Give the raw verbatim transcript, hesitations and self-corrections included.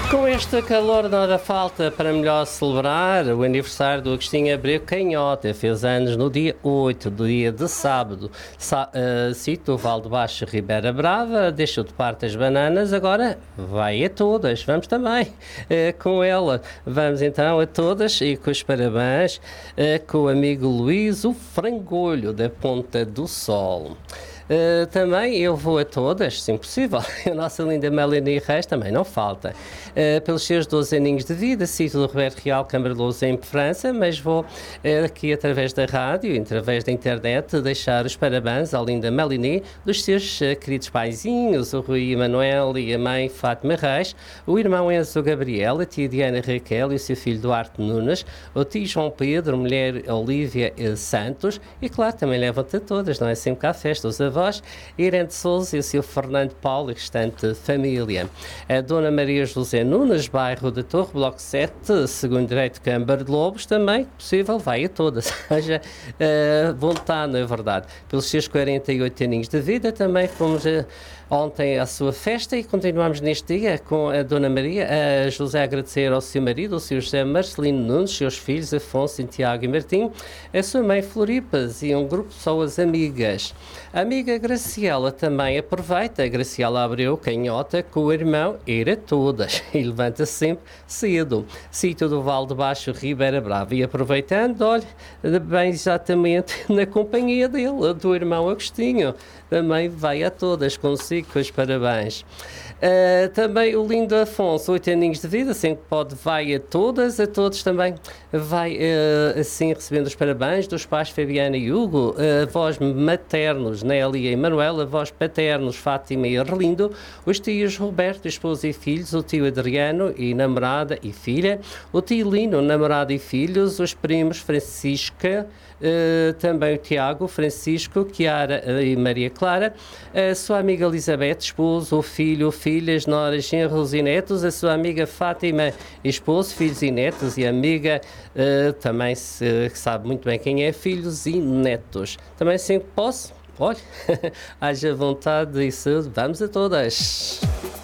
Com este calor nada falta para melhor celebrar o aniversário do Agostinho Abreu Canhota. Fez anos no dia oito, do dia de sábado. Sa uh, cito o Val de Baixo, Ribeira Brava, deixou de parte as bananas, agora vai a todas. Vamos também uh, com ela. Vamos então a todas e com os parabéns uh, com o amigo Luís, o Frangolho, da Ponta do Sol. Uh, também eu vou a todas, se possível. A nossa linda Melanie Reis também não falta. Uh, pelos seus doze aninhos de vida, sítio do Roberto Real, Câmara de Lousa, em França, mas vou uh, aqui através da rádio e através da internet deixar os parabéns à linda Melanie dos seus uh, queridos paizinhos, o Rui Emanuel e a mãe Fátima Reis, o irmão Enzo Gabriel, a tia Diana Raquel e o seu filho Duarte Nunes, o tio João Pedro, mulher Olívia uh, Santos e claro, também levam-te a todas, não é sempre cá a festa, os avós, Irene de Souza e o seu Fernando Paulo e restante família. A Dona Maria José Nunes, bairro da Torre, bloco sete, segundo direito Câmara de Lobos, também, possível, vai a todas. Haja uh, vontade, não é verdade? Pelos seus quarenta e oito aninhos de vida, também fomos uh, ontem à sua festa e continuamos neste dia com a Dona Maria, a José agradecer ao seu marido, o seu José Marcelino Nunes, seus filhos Afonso, Tiago e Martim, a sua mãe Floripas e um grupo de pessoas amigas. A amiga Graciela também aproveita, a Graciela Abreu Canhota, com o irmão ir a todas e levanta-se sempre cedo. Sítio do Val de Baixo, Ribeira Brava. E aproveitando, olha, bem exatamente na companhia dele, do irmão Agostinho, também vai a todas consigo, com os parabéns. Uh, também o lindo Afonso, oito aninhos de vida, sempre pode, vai a todas, a todos também, vai uh, assim recebendo os parabéns dos pais Fabiana e Hugo, uh, avós maternos Nélia e Manuela, avós paternos Fátima e Arlindo, os tios Roberto, esposa e filhos, o tio Adriano e namorada e filha, o tio Lino, namorado e filhos, os primos Francisca, Uh, também o Tiago, Francisco, Chiara uh, e Maria Clara, a sua amiga Elizabeth, esposo, filho, filhas, noras, genros e netos, a sua amiga Fátima, esposo, filhos e netos, e a amiga uh, também se, que sabe muito bem quem é, filhos e netos. Também sempre posso, olha, haja vontade e saúde, vamos a todas!